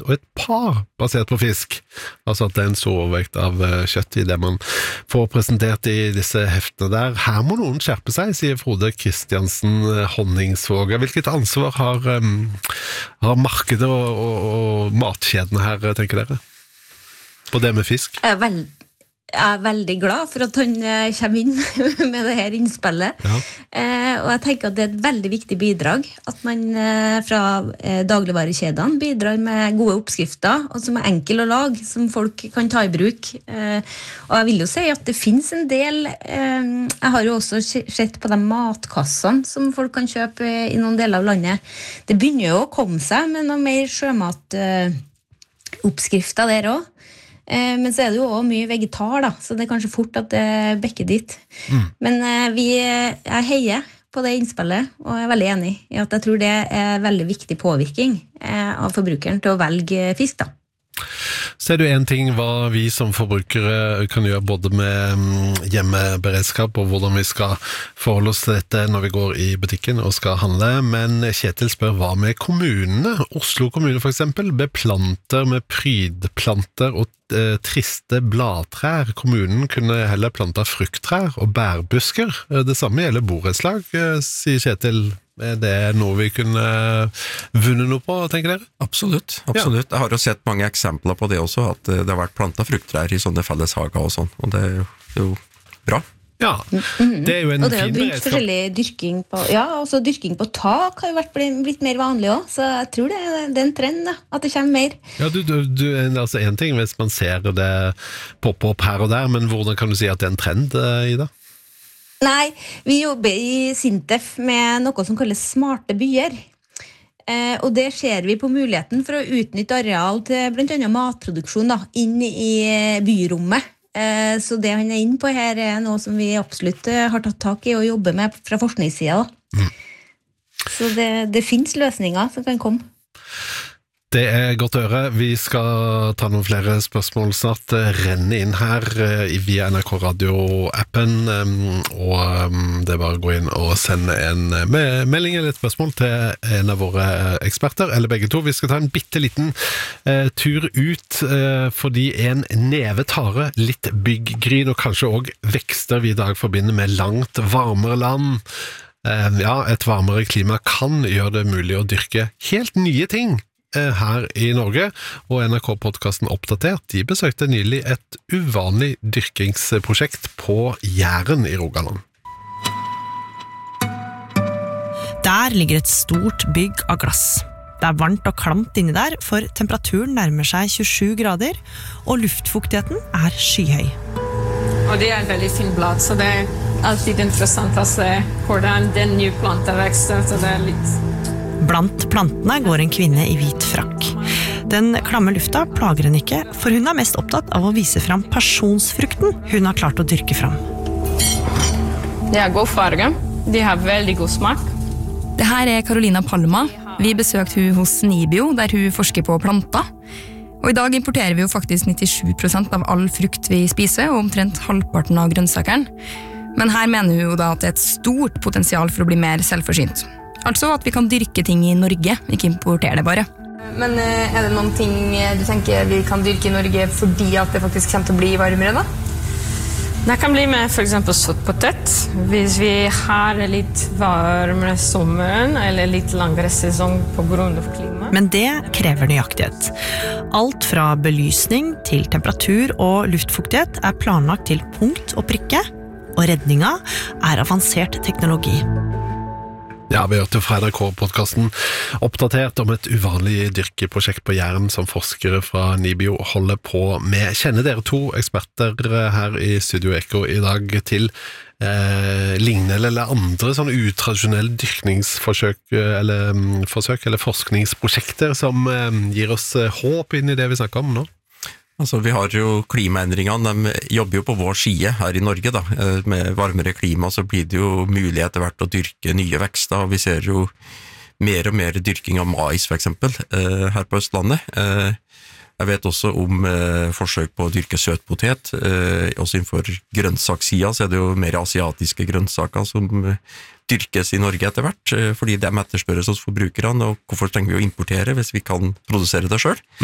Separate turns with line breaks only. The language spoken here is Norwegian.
og et par basert på fisk. Altså at det en stor overvekt av kjøtt i det man får presentert i disse heftene der. Her må noen skjerpe seg, sier Frode Kristiansen Honningsvåg. Hvilket ansvar har markedet og matkjedene her, tenker dere? På det med fisk?
Jeg veldig glad for at han kommer inn med det her innspillet. Ja. Og jeg tenker at det et veldig viktig bidrag, at man fra dagligvarekjedene bidrar med gode oppskrifter, og som enkel å lage, som folk kan ta i bruk. Og jeg vil jo si at det finnes en del, jeg har jo også sett på de matkassene som folk kan kjøpe i noen deler av landet. Det begynner jo å komme seg med noe mer sjømatoppskrifter der også. Men så det jo også mye vegetar da, så det kanskje fort at det bekker dit. Men jeg heier på det innspillet, og jeg veldig enig i at jeg tror det veldig viktig påvirkning av forbrukeren til å velge fisk da.
Så det jo en ting hva vi som forbrukere kan gjøre både med hjemmeberedskap og hvordan vi skal forholde oss til dette når vi går i butikken og skal handle, men Kjetil spør hva med kommunene? Oslo kommune for eksempel beplanter med prydplanter og triste bladtrær. Kommunen kunne heller planta frukttrær og bærbusker. Det samme gjelder borettslag, sier Kjetil. Det noe vi kunne vunnet noe på, tenker dere?
Absolutt. Ja. Jeg har jo sett mange eksempler på det også, at det har vært plantet frukttrær i sånne felleshager og sånn, og det jo bra.
Ja, det jo en fin beredskap. Og det har begynt forskjellig
dyrking på, ja, også dyrking på tak har jo blitt mer vanlig også, så jeg tror det en trend da, at det kommer mer.
Ja, altså en ting hvis man ser det poppe opp her og der, men hvordan kan du si at det en trend i det?
Nei, vi jobber i Sintef med noe som kalles smarte byer. Og det ser vi på muligheten for å utnytte areal til blant annet matproduksjon da, inn i byrommet. Så det han inne på her noe som vi absolutt har tatt tak i og jobber med fra forskningssiden. Så det finnes løsninger som kan komme.
Det godt å høre. Vi skal ta noen flere spørsmål snart. Renne inn her via NRK Radio-appen, og det bare å gå inn og sende en melding eller et spørsmål til en av våre eksperter, eller begge to. Vi skal ta en bitteliten tur ut, fordi en neve tare, litt byggryn og kanskje også vekster vi i dag forbinder med langt varmere land. Ja, et varmere klima kan gjøre det mulig å dyrke helt nye ting her i Norge, og NRK-podcasten Oppdatert, de besøkte nylig et uvanlig dyrkingsprosjekt på Jæren i Rogaland.
Der ligger et stort bygg av glass. Det varmt og klamt inni der, for temperaturen nærmer seg 27 grader, og luftfuktigheten skyhøy.
Og det et veldig fint blad, så det alltid interessant å se hvordan den nye planten vekster, så det litt...
Blant plantene går en kvinne i hvit frakk. Den klamme lufta plager henne ikke, for hun mest opptatt av å vise fram pasjonsfrukten hun har klart å dyrke fram.
Det god farge. De har veldig god smak.
Det her Carolina Palma. Vi besøkte hun hos Nibio, der hun forsker på planter. Og i dag importerer vi jo faktisk 97% av all frukt vi spiser, og omtrent halvparten av grønnsakeren. Men her mener hun jo da at det et stort potensial for å bli mer selvforsynt. Altså at vi kan dyrke ting i Norge, ikke importere det bare.
Men det noen ting du tenker vi kan dyrke i Norge fordi at det faktisk kommer til å bli varmere da? Det kan bli med for eksempel søtpotet. Hvis vi har litt varmere sommeren eller litt langere sesong på grunn av klima.
Men det krever nøyaktighet. Alt fra belysning til temperatur og luftfuktighet planlagt til punkt og prikke, og redninga avansert teknologi.
Ja, vi hørte fra NRK-podcasten Oppdatert om et uvanlig dyrkeprosjekt på Jæren som forskere fra Nibio holder på med. Kjenner dere to eksperter her i Studio Eko i dag til lignende eller andre sånne utradisjonelle dyrkningsforsøk eller forskningsprosjekter som gir oss håp inn i det vi snakker om nå?
Altså, vi har jo klimaendringene, de jobber jo på vår side her i Norge da. Med varmere klima så blir det jo mulig etter hvert å dyrke nye vekster, og vi ser jo mer og mer dyrking av mais for eksempel her på Østlandet. Jeg vet også om forsøk på å dyrke søtpotet, også innenfor grønnsakssiden så det jo mer asiatiske grønnsaker som dyrkes i Norge etter hvert, fordi de etterspørres hos forbrukerne, og hvorfor trenger vi å importere hvis vi kan produsere det selv?